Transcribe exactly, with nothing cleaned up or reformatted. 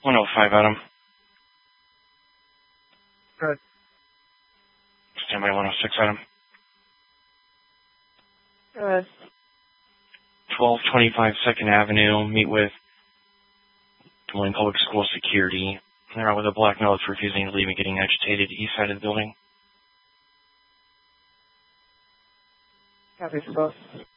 one oh five, Adam. Good. Stand by one oh six, Adam. Good. twelve twenty-five second Avenue. Meet with Des Moines Public School Security. They're out with a black nose, refusing to leave and getting agitated. East side of the building. Copy for both.